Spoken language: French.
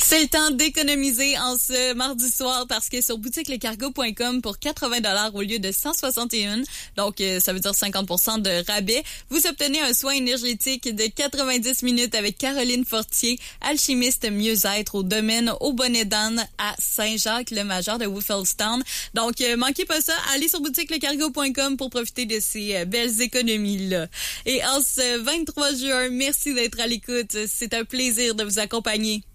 C'est le temps d'économiser en ce mardi soir parce que sur boutiquelecargo.com pour 80$ au lieu de 161, donc ça veut dire 50% de rabais, vous obtenez un soin énergétique de 90 minutes avec Caroline Fortier, alchimiste mieux-être au domaine au Bonnet d'Âne à Saint-Jacques-le-Major de Wolfelstown. Donc manquez pas ça, allez sur boutiquelecargo.com pour profiter de ces belles économies-là. Et en ce 23 juin, merci d'être à l'écoute. C'est un plaisir de vous accompagner.